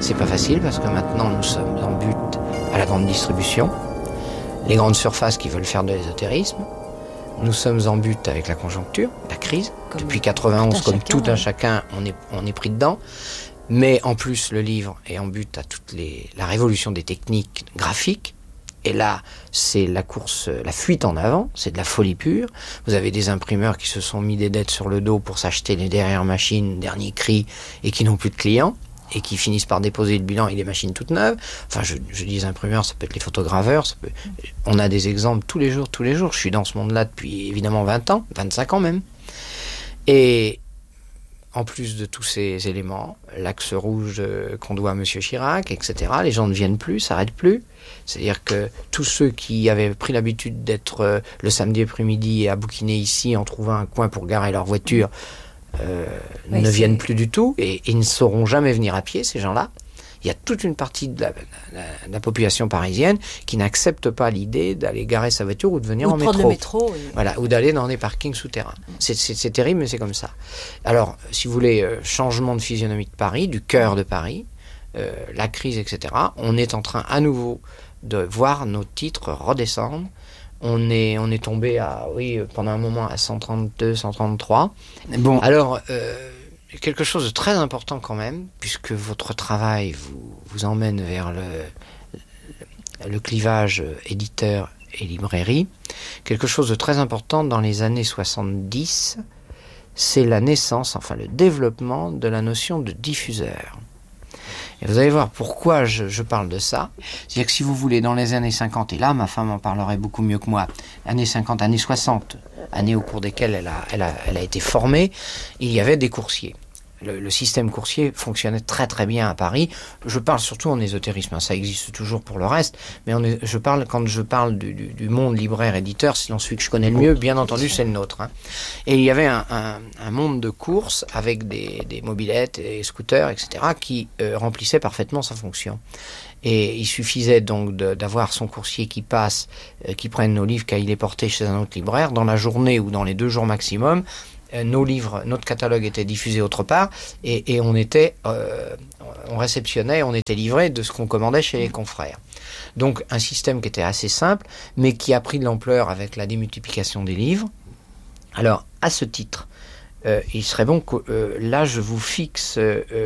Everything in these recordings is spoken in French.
C'est pas facile parce que maintenant nous sommes en but à la grande distribution, les grandes surfaces qui veulent faire de l'ésotérisme. Nous sommes en but avec la conjoncture, la crise. Depuis 91, comme tout un chacun, on est pris dedans. Mais en plus, le livre est en but à la révolution des techniques graphiques. Et là, c'est la course, la fuite en avant, c'est de la folie pure. Vous avez des imprimeurs qui se sont mis des dettes sur le dos pour s'acheter les dernières machines, dernier cri, et qui n'ont plus de clients, et qui finissent par déposer le bilan avec des machines toutes neuves. Enfin, je dis les imprimeurs, ça peut être les photograveurs, on a des exemples tous les jours. Je suis dans ce monde-là depuis évidemment 20 ans, 25 ans même. Et en plus de tous ces éléments, l'axe rouge qu'on doit à M. Chirac, etc., les gens ne viennent plus, s'arrêtent plus. C'est-à-dire que tous ceux qui avaient pris l'habitude d'être le samedi après-midi et à bouquiner ici en trouvant un coin pour garer leur voiture, ne viennent plus du tout et ne sauront jamais venir à pied, ces gens-là. Il y a toute une partie de la population parisienne qui n'accepte pas l'idée d'aller garer sa voiture ou de venir en métro. Ou de prendre le métro. Voilà, ou d'aller dans des parkings souterrains. C'est terrible, mais c'est comme ça. Alors, si vous voulez, changement de physionomie de Paris, du cœur de Paris, la crise, etc., on est en train à nouveau de voir nos titres redescendre. On est tombé pendant un moment à 132, 133. Bon, alors... quelque chose de très important quand même, puisque votre travail vous emmène vers le clivage éditeur et librairie. Quelque chose de très important dans les années 70, c'est la naissance, enfin le développement de la notion de diffuseur. Et vous allez voir pourquoi je parle de ça. C'est-à-dire que si vous voulez, dans les années 50, et là ma femme en parlerait beaucoup mieux que moi, années 50, années 60, années au cours desquelles elle a été formée, il y avait des coursiers. Le système coursier fonctionnait très très bien à Paris. Je parle surtout en ésotérisme, ça existe toujours pour le reste, mais quand je parle du monde libraire-éditeur, sinon celui que je connais le mieux, bien entendu, c'est le nôtre. Hein. Et il y avait un monde de courses avec des mobylettes et scooters, etc., qui remplissaient parfaitement sa fonction. Et il suffisait donc d'avoir son coursier qui passe, qui prenne nos livres quand il est porté chez un autre libraire, dans la journée ou dans les 2 jours maximum. Nos livres, notre catalogue était diffusé autre part et on réceptionnait, on était livré de ce qu'on commandait chez les confrères. Donc un système qui était assez simple, mais qui a pris de l'ampleur avec la démultiplication des livres. Alors, à ce titre, il serait bon que là je vous fixe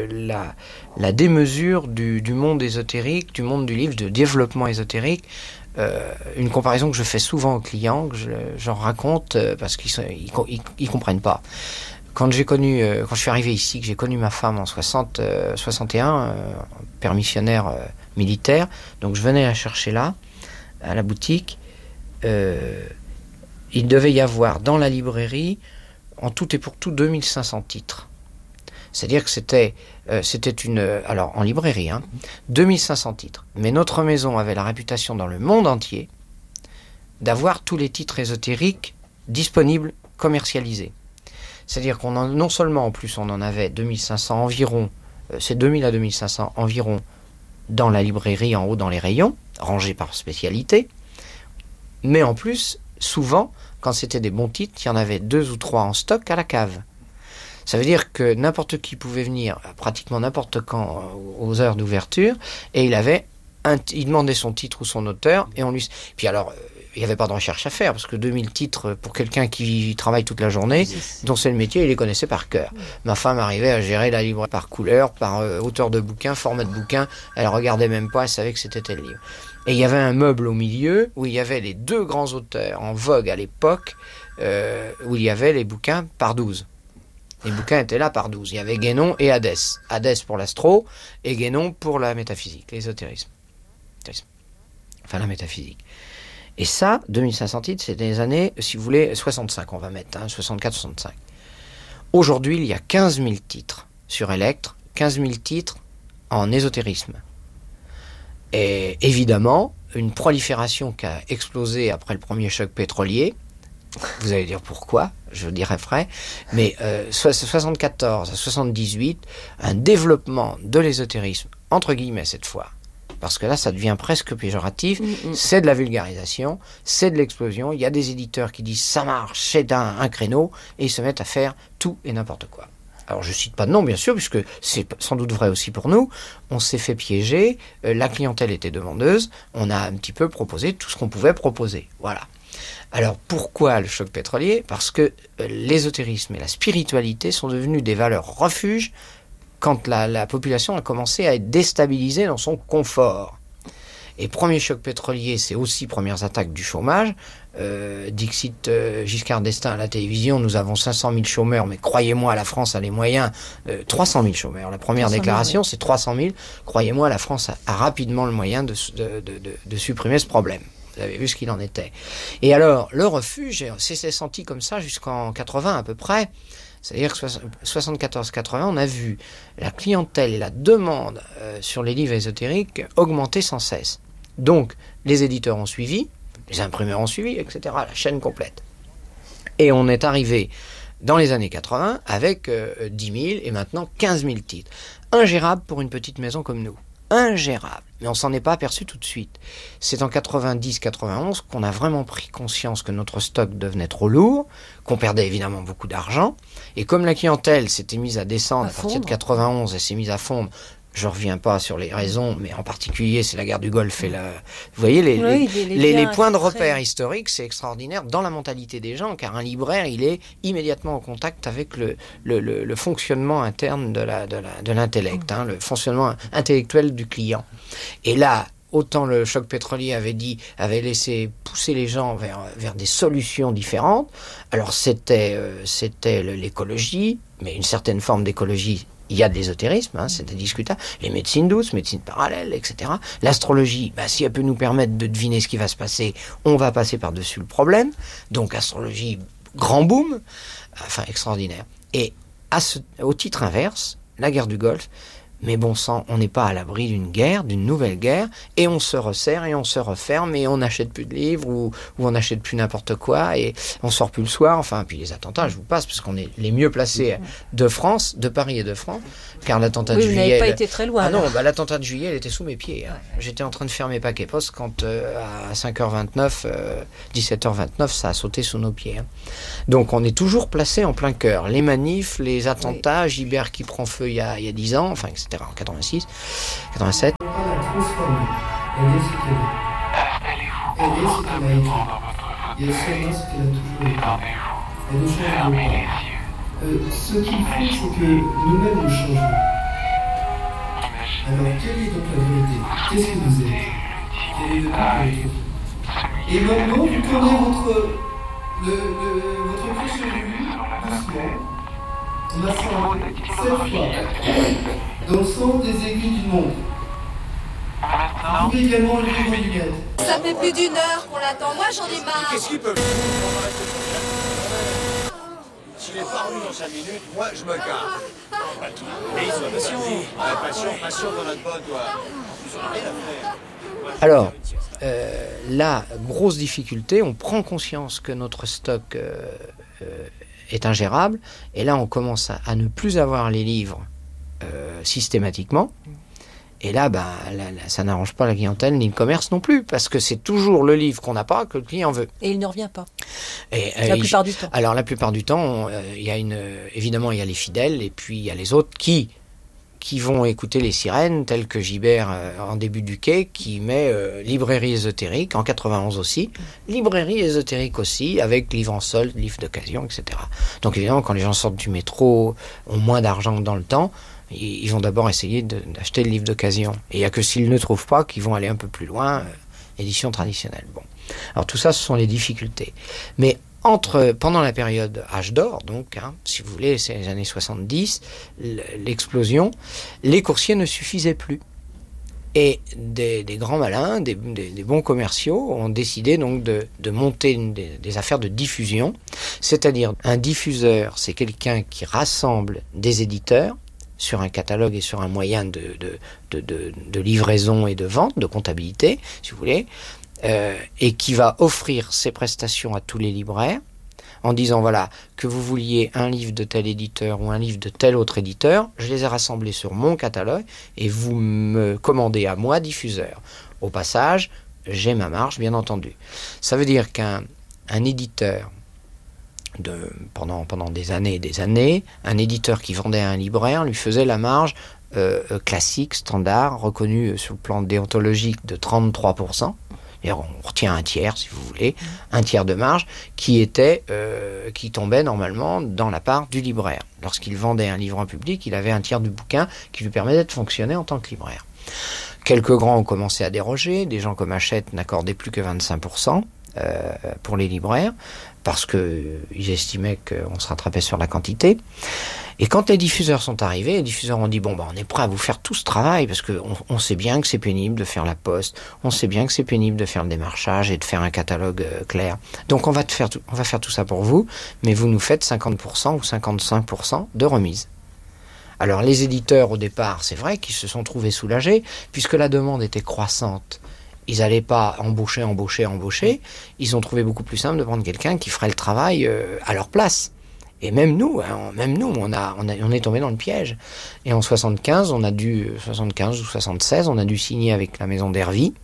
la démesure du monde ésotérique, du monde du livre, de développement ésotérique. Une comparaison que je fais souvent aux clients, que j'en raconte parce qu'ils comprennent pas. Quand je suis arrivé ici, que j'ai connu ma femme en 61, père missionnaire militaire, donc je venais la chercher là, à la boutique. Il devait y avoir dans la librairie, en tout et pour tout, 2500 titres. C'est-à-dire que c'était alors en librairie, 2500 titres. Mais notre maison avait la réputation dans le monde entier d'avoir tous les titres ésotériques disponibles, commercialisés. C'est-à-dire non seulement en plus on en avait 2500 environ, c'est 2000 à 2500 environ dans la librairie en haut dans les rayons, rangés par spécialité, mais en plus, souvent, quand c'était des bons titres, il y en avait 2 ou 3 en stock à la cave. Ça veut dire que n'importe qui pouvait venir, pratiquement n'importe quand, aux heures d'ouverture, et il demandait son titre ou son auteur, et on lui... Puis alors, il n'y avait pas de recherche à faire, parce que 2000 titres, pour quelqu'un qui travaille toute la journée, dont c'est le métier, il les connaissait par cœur. Ma femme arrivait à gérer la librairie par couleur, par auteur de bouquin, format de bouquin, elle regardait même pas, elle savait que c'était tel livre. Et il y avait un meuble au milieu, où il y avait les 2 grands auteurs en vogue à l'époque, où il y avait les bouquins par 12. Les bouquins étaient là par 12. Il y avait Guénon et Hadès. Hadès pour l'astro et Guénon pour la métaphysique, l'ésotérisme. Enfin, la métaphysique. Et ça, 2500 titres, c'est des années, si vous voulez, 65, on va mettre, 64, 65. Aujourd'hui, il y a 15 000 titres sur Electre, 15 000 titres en ésotérisme. Et évidemment, une prolifération qui a explosé après le premier choc pétrolier. Vous allez dire pourquoi, je dirai après, mais 74 à 78, un développement de l'ésotérisme, entre guillemets cette fois, parce que là ça devient presque péjoratif, c'est de la vulgarisation, c'est de l'explosion, il y a des éditeurs qui disent ça marche, c'est un créneau, et ils se mettent à faire tout et n'importe quoi. Alors je cite pas de nom bien sûr, puisque c'est sans doute vrai aussi pour nous, on s'est fait piéger, la clientèle était demandeuse, on a un petit peu proposé tout ce qu'on pouvait proposer. Voilà. Alors pourquoi le choc pétrolier ? Parce que l'ésotérisme et la spiritualité sont devenus des valeurs refuges quand la population a commencé à être déstabilisée dans son confort. Et premier choc pétrolier, c'est aussi premières attaques du chômage. Dixit Giscard d'Estaing à la télévision, nous avons 500 000 chômeurs, mais croyez-moi, la France a les moyens. 300 000 chômeurs. La première déclaration, oui. C'est 300 000. Croyez-moi, la France a rapidement le moyen de supprimer ce problème. Vous avez vu ce qu'il en était. Et alors, le refuge, c'est senti comme ça jusqu'en 80 à peu près. C'est-à-dire que 74-80, on a vu la clientèle et la demande sur les livres ésotériques augmenter sans cesse. Donc, les éditeurs ont suivi, les imprimeurs ont suivi, etc. La chaîne complète. Et on est arrivé dans les années 80 avec 10 000 et maintenant 15 000 titres. Ingérable pour une petite maison comme nous. Ingérable. Mais on s'en est pas aperçu tout de suite. C'est en 90-91 qu'on a vraiment pris conscience que notre stock devenait trop lourd, qu'on perdait évidemment beaucoup d'argent, et comme la clientèle s'était mise à descendre à partir de 91 et s'est mise à fondre, je reviens pas sur les raisons, mais en particulier c'est la guerre du Golfe et la... Vous voyez, les points de repère historiques, c'est extraordinaire dans la mentalité des gens, car un libraire, il est immédiatement en contact avec le fonctionnement interne de l'intellect, le fonctionnement intellectuel du client. Et là, autant le choc pétrolier avait laissé pousser les gens vers des solutions différentes. Alors c'était l'écologie, mais une certaine forme d'écologie. Il y a de l'ésotérisme, c'est discutable. Les médecines douces, médecines parallèles, etc. L'astrologie, si elle peut nous permettre de deviner ce qui va se passer, on va passer par-dessus le problème. Donc astrologie, grand boom, extraordinaire. Et au titre inverse, la guerre du Golfe, mais bon sang, on n'est pas à l'abri d'une nouvelle guerre, et on se resserre et on se referme et on n'achète plus de livres ou on n'achète plus n'importe quoi et on sort plus le soir. Puis les attentats, je vous passe, parce qu'on est les mieux placés de France, de Paris et de France, car l'attentat de juillet... vous n'avez pas été très loin. Ah non, l'attentat de juillet, il était sous mes pieds. J'étais en train de faire mes paquets postes quand à 5h29, 17h29, ça a sauté sous nos pieds. Donc on est toujours placé en plein cœur. Les manifs, les attentats, Gibert qui prend feu il y a 10 ans, etc. En 86, 87. Ce qu'il faut, c'est que nous-mêmes nous changeons. Alors, quelle est donc la vérité ? Qu'est-ce que vous êtes ? Quel est le but ? Et maintenant, vous tournez votre clé sur lui, doucement. On a 7 fois dans le sens des aiguilles d'une montre. Vous pouvez également lever vos lunettes. Ça fait plus d'une heure qu'on l'attend. Moi, j'en ai marre. Qu'est-ce qu'il peut S'il n'est pas revenu dans 5 minutes, moi, je me gare. Mais ils sont patient dans notre botte, toi. Ils n'ont rien à faire. Alors, la grosse difficulté, on prend conscience que notre stock est ingérable, et là on commence à ne plus avoir les livres systématiquement, et là, ça n'arrange pas la clientèle ni le commerce non plus, parce que c'est toujours le livre qu'on n'a pas que le client veut. Et il ne revient pas. La plupart du temps. Alors la plupart du temps, évidemment il y a les fidèles, et puis il y a les autres qui vont écouter les sirènes, telles que Gibert en début du quai, qui met librairie ésotérique, en 91 aussi, librairie ésotérique aussi, avec livres en solde, livres d'occasion, etc. Donc évidemment, quand les gens sortent du métro, ont moins d'argent que dans le temps, ils vont d'abord essayer d'acheter le livre d'occasion. Et il n'y a que s'ils ne trouvent pas qu'ils vont aller un peu plus loin, édition traditionnelle. Bon. Alors tout ça, ce sont les difficultés. Mais pendant la période âge d'or, donc, si vous voulez, c'est les années 70, l'explosion, les coursiers ne suffisaient plus. Et des grands malins, des bons commerciaux ont décidé donc de monter des affaires de diffusion. C'est-à-dire, un diffuseur, c'est quelqu'un qui rassemble des éditeurs sur un catalogue et sur un moyen de livraison et de vente, de comptabilité, si vous voulez, et qui va offrir ses prestations à tous les libraires en disant, voilà, que vous vouliez un livre de tel éditeur ou un livre de tel autre éditeur, je les ai rassemblés sur mon catalogue et vous me commandez à moi, diffuseur. Au passage, j'ai ma marge, bien entendu. Ça veut dire qu'un éditeur pendant des années et des années, un éditeur qui vendait à un libraire lui faisait la marge classique, standard, reconnue sur le plan déontologique de 33%. Et on retient un tiers, si vous voulez, un tiers de marge qui tombait normalement dans la part du libraire. Lorsqu'il vendait un livre en public, il avait un tiers du bouquin qui lui permettait de fonctionner en tant que libraire. Quelques grands ont commencé à déroger, des gens comme Hachette n'accordaient plus que 25% pour les libraires, parce qu'ils estimaient qu'on se rattrapait sur la quantité. Et quand les diffuseurs sont arrivés, les diffuseurs ont dit « Bon, on est prêt à vous faire tout ce travail, parce qu'on sait bien que c'est pénible de faire la poste, on sait bien que c'est pénible de faire le démarchage et de faire un catalogue clair. Donc on va faire tout ça pour vous, mais vous nous faites 50% ou 55% de remise. » Alors les éditeurs, au départ, c'est vrai qu'ils se sont trouvés soulagés, puisque la demande était croissante. Ils n'allaient pas embaucher. Ils ont trouvé beaucoup plus simple de prendre quelqu'un qui ferait le travail à leur place. Et même nous, on est tombé dans le piège. Et en 75 ou 76, on a dû signer avec la maison d'Hervy.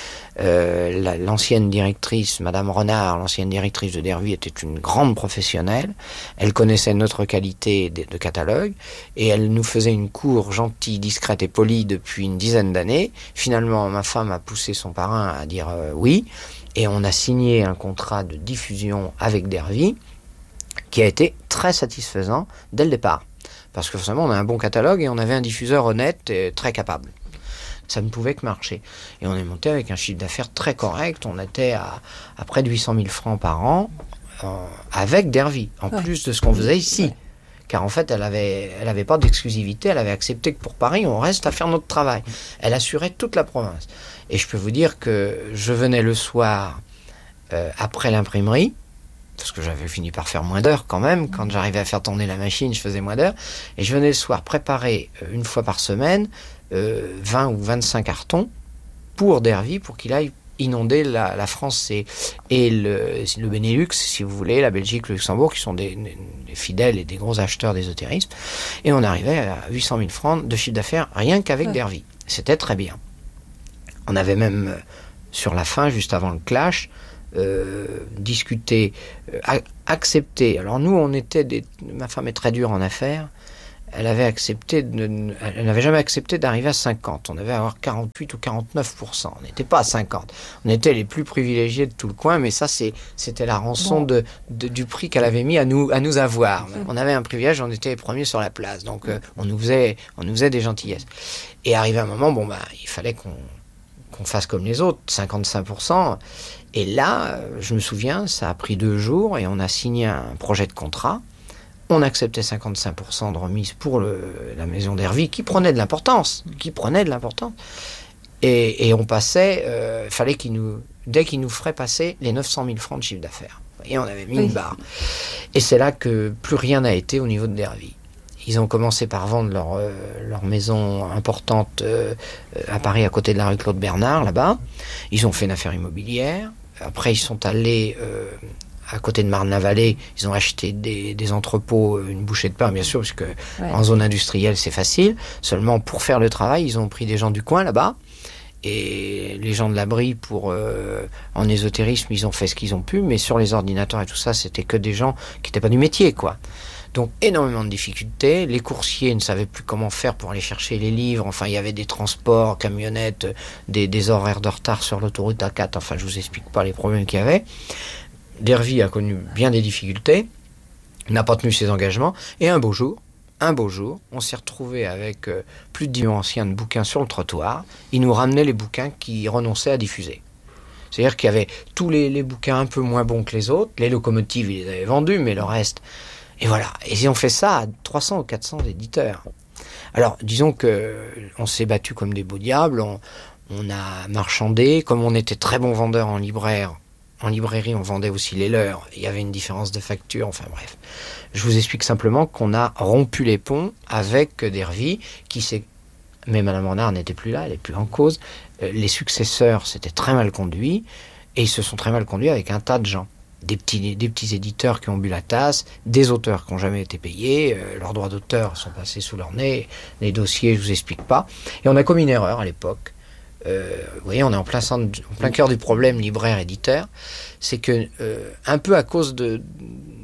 L'ancienne directrice, Madame Renard, l'ancienne directrice de Dervy, était une grande professionnelle. Elle connaissait notre qualité de catalogue et elle nous faisait une cour gentille, discrète et polie depuis une dizaine d'années. Finalement, ma femme a poussé son parrain à dire oui et on a signé un contrat de diffusion avec Dervy qui a été très satisfaisant dès le départ. Parce que forcément, on a un bon catalogue et on avait un diffuseur honnête et très capable. Ça ne pouvait que marcher. Et on est monté avec un chiffre d'affaires très correct. On était à près de 800 000 francs par an avec Dervy, en plus de ce qu'on faisait ici. Ouais. Car en fait, elle avait pas d'exclusivité. Elle avait accepté que pour Paris, on reste à faire notre travail. Elle assurait toute la province. Et je peux vous dire que je venais le soir après l'imprimerie, parce que j'avais fini par faire moins d'heures quand même. Quand j'arrivais à faire tourner la machine, je faisais moins d'heures. Et je venais le soir préparer une fois par semaine 20 ou 25 cartons pour Dervy, pour qu'il aille inonder la France et le Benelux, si vous voulez, la Belgique, le Luxembourg, qui sont des fidèles et des gros acheteurs d'ésotérisme. Et on arrivait à 800 000 francs de chiffre d'affaires rien qu'avec Dervy. C'était très bien. On avait même, sur la fin, juste avant le clash, discuté, accepté. Alors nous, ma femme est très dure en affaires. Elle n'avait jamais accepté d'arriver à 50. On devait avoir 48 ou 49%. On n'était pas à 50. On était les plus privilégiés de tout le coin, mais ça, c'était la rançon du prix qu'elle avait mis à nous avoir. On avait un privilège, on était les premiers sur la place. Donc, on nous faisait des gentillesses. Et arrivé un moment, il fallait qu'on fasse comme les autres, 55%. Et là, je me souviens, ça a pris 2 jours et on a signé un projet de contrat. On acceptait 55% de remise pour la maison d'Hervy, qui prenait de l'importance. Et on passait, fallait dès qu'ils nous feraient passer les 900 000 francs de chiffre d'affaires. Et on avait mis une barre. Et c'est là que plus rien n'a été au niveau de Dervy. Ils ont commencé par vendre leur maison importante à Paris, à côté de la rue Claude Bernard, là-bas. Ils ont fait une affaire immobilière. Après, ils sont allés à côté de Marne-la-Vallée. Ils ont acheté des entrepôts, une bouchée de pain, bien sûr, parce que en zone industrielle, c'est facile. Seulement, pour faire le travail, ils ont pris des gens du coin, là-bas. Et les gens de l'abri, en ésotérisme, ils ont fait ce qu'ils ont pu. Mais sur les ordinateurs et tout ça, c'était que des gens qui n'étaient pas du métier, quoi. Donc, énormément de difficultés. Les coursiers ne savaient plus comment faire pour aller chercher les livres. Enfin, il y avait des transports, camionnettes, des horaires de retard sur l'autoroute A4. Enfin, je vous explique pas les problèmes qu'il y avait. Dervy a connu bien des difficultés, n'a pas tenu ses engagements. Et un beau jour, on s'est retrouvé avec plus de 10 millions anciens de bouquins sur le trottoir. Ils nous ramenaient les bouquins qu'ils renonçaient à diffuser. C'est-à-dire qu'il y avait tous les bouquins un peu moins bons que les autres. Les locomotives, ils les avaient vendus, mais le reste... Et voilà. Et ils ont fait ça à 300 ou 400 éditeurs. Alors, disons que on s'est battu comme des beaux diables. On a marchandé. Comme on était très bons vendeurs en librairie, on vendait aussi les leurs. Il y avait une différence de facture. Enfin bref. Je vous explique simplement qu'on a rompu les ponts avec Dervy, mais Madame Renard n'était plus là, elle n'est plus en cause. Les successeurs s'étaient très mal conduits. Et ils se sont très mal conduits avec un tas de gens. Des petits éditeurs qui ont bu la tasse, des auteurs qui n'ont jamais été payés, leurs droits d'auteur sont passés sous leur nez, les dossiers, je vous explique pas. Et on a commis une erreur à l'époque. Vous voyez, on est en plein cœur du problème libraire-éditeur. C'est que, un peu à cause de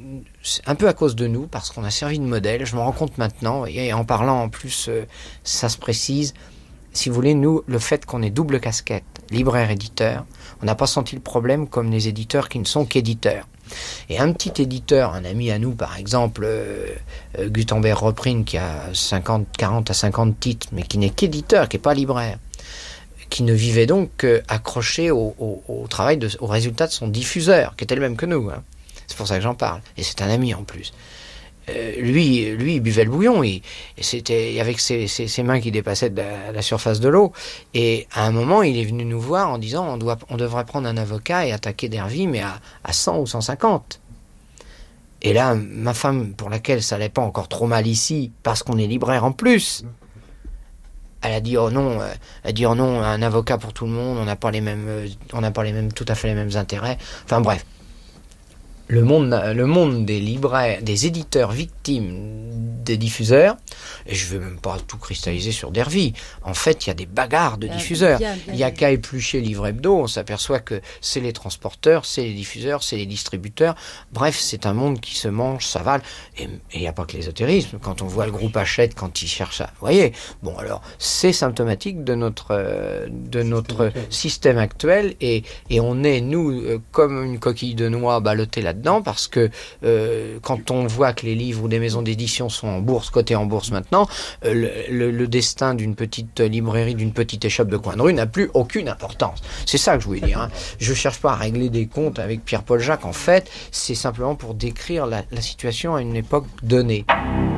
c'est un peu à cause de nous, parce qu'on a servi de modèle, je me rends compte maintenant, et en parlant en plus, ça se précise. Si vous voulez, nous, le fait qu'on ait double casquette, libraire-éditeur, on n'a pas senti le problème comme les éditeurs qui ne sont qu'éditeurs. Et un petit éditeur, un ami à nous par exemple, Gutenberg Reprint, qui a 40 à 50 titres, mais qui n'est qu'éditeur, qui n'est pas libraire, qui ne vivait donc accroché au travail, au résultat de son diffuseur, qui était le même que nous. Hein. C'est pour ça que j'en parle. Et c'est un ami en plus. Lui, il buvait le bouillon, et c'était avec ses mains qui dépassaient de la surface de l'eau. Et à un moment, il est venu nous voir en disant on devrait prendre un avocat et attaquer Dervy, mais à 100 ou 150. Et là, ma femme, pour laquelle ça n'allait pas encore trop mal ici, parce qu'on est libraire en plus, elle a dit oh non, un avocat pour tout le monde, on n'a pas les mêmes, tout à fait les mêmes intérêts. Enfin bref. Le monde des libraires, des éditeurs victimes des diffuseurs, et je ne veux même pas tout cristalliser sur Dervy. En fait, il y a des bagarres de diffuseurs. Il n'y a qu'à éplucher Livre Hebdo, on s'aperçoit que c'est les transporteurs, c'est les diffuseurs, c'est les distributeurs. Bref, c'est un monde qui se mange, s'avale. Et il n'y a pas que l'ésotérisme. Quand on voit le groupe Hachette, quand il cherche à... Vous voyez, bon alors, c'est symptomatique de notre système actuel, et on est, nous, comme une coquille de noix ballottée là-dedans, parce que quand on voit que les livres ou des maisons d'édition sont en bourse, cotés en bourse maintenant, le destin d'une petite librairie, d'une petite échoppe de coin de rue n'a plus aucune importance. C'est ça que je voulais dire. Hein. Je ne cherche pas à régler des comptes avec Pierre-Paul Jacques. En fait, c'est simplement pour décrire la situation à une époque donnée.